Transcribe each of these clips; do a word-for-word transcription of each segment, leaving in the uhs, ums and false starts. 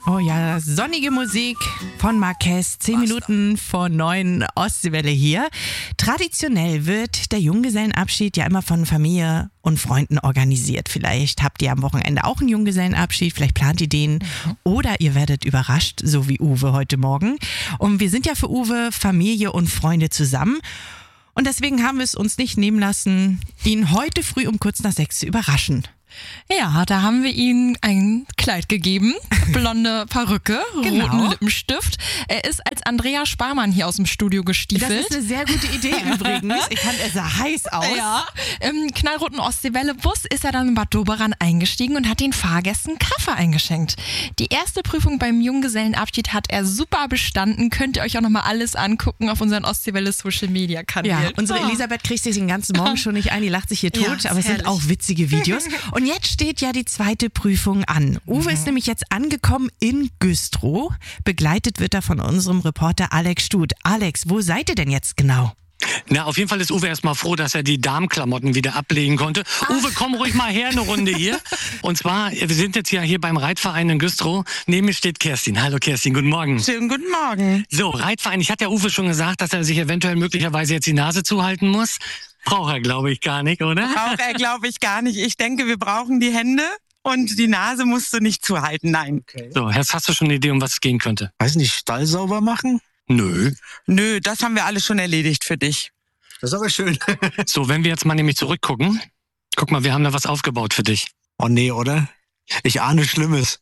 Oh ja, sonnige Musik von Marquez, zehn Minuten vor neun, Ostseewelle hier. Traditionell wird der Junggesellenabschied ja immer von Familie und Freunden organisiert. Vielleicht habt ihr am Wochenende auch einen Junggesellenabschied, vielleicht plant ihr den mhm. oder ihr werdet überrascht, so wie Uwe heute Morgen. Und wir sind ja für Uwe Familie und Freunde zusammen. Und deswegen haben wir es uns nicht nehmen lassen, ihn heute früh um kurz nach sechs zu überraschen. Ja, da haben wir ihm ein Kleid gegeben, blonde Perücke, Genau. roten Lippenstift. Er ist als Andrea Sparmann hier aus dem Studio gestiefelt. Das ist eine sehr gute Idee übrigens. Ich fand, er sah heiß aus. Ja, im knallroten Ostseewelle-Bus ist er dann in Bad Doberan eingestiegen und hat den Fahrgästen Kaffee eingeschenkt. Die erste Prüfung beim Junggesellenabschied hat er super bestanden. Könnt ihr euch auch nochmal alles angucken auf unseren Ostseewelle-Social-Media-Kanälen. Ja, unsere oh. Elisabeth kriegt sich den ganzen Morgen schon nicht ein, die lacht sich hier tot, Ja, aber es sind herrlich. auch witzige Videos. Und jetzt steht ja die zweite Prüfung an. Uwe ist nämlich jetzt angekommen in Güstrow. Begleitet wird er von unserem Reporter Alex Stut. Alex, wo seid ihr denn jetzt genau? Na, auf jeden Fall ist Uwe erstmal froh, dass er die Damenklamotten wieder ablegen konnte. Ach. Uwe, komm ruhig mal her, eine Runde hier. Und zwar, wir sind jetzt ja hier beim Reitverein in Güstrow. Neben mir steht Kerstin. Hallo Kerstin, guten Morgen. Schönen guten Morgen. So, Reitverein, ich hatte ja Uwe schon gesagt, dass er sich eventuell möglicherweise jetzt die Nase zuhalten muss. Braucht er, glaube ich, gar nicht, oder? Braucht er, glaube ich, gar nicht. Ich denke, wir brauchen die Hände und die Nase musst du nicht zuhalten, nein. Okay. So, jetzt hast du schon eine Idee, um was es gehen könnte? Weiß nicht, Stall sauber machen? Nö. Nö, das haben wir alles schon erledigt für dich. Das ist aber schön. So, wenn wir jetzt mal nämlich zurückgucken. Guck mal, wir haben da was aufgebaut für dich. Oh nee, oder? Ich ahne Schlimmes.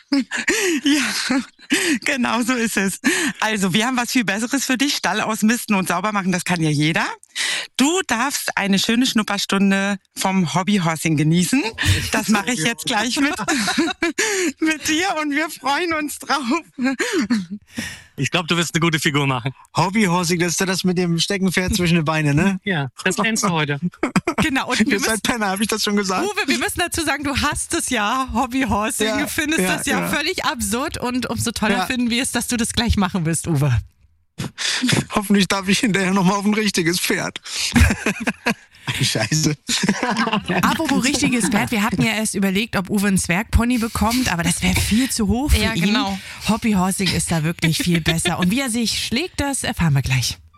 Ja, genau so ist es. Also, wir haben was viel Besseres für dich. Stall ausmisten und sauber machen, das kann ja jeder. Du darfst eine schöne Schnupperstunde vom Hobbyhorsing genießen. Das mache ich jetzt gleich mit, mit dir und wir freuen uns drauf. Ich glaube, du wirst eine gute Figur machen. Hobbyhorsing, das ist ja das mit dem Steckenpferd zwischen den Beinen, ne? Ja, das lernst du heute. Genau. Und wir Ihr müssen, seid Penner, habe ich das schon gesagt? Uwe, wir müssen dazu sagen, du hast es ja, Hobbyhorsing. Ja, du findest ja, das ja, ja. völlig absurd und umso toller Ja. finden wir es, dass du das gleich machen wirst, Uwe. Hoffentlich darf ich hinterher nochmal auf ein richtiges Pferd. Scheiße. Apropos richtiges Pferd, wir hatten ja erst überlegt, ob Uwe einen Zwergpony bekommt, aber das wäre viel zu hoch für Ja, ihn. genau. Hobbyhorsing ist da wirklich viel besser. Und wie er sich schlägt, das erfahren wir gleich.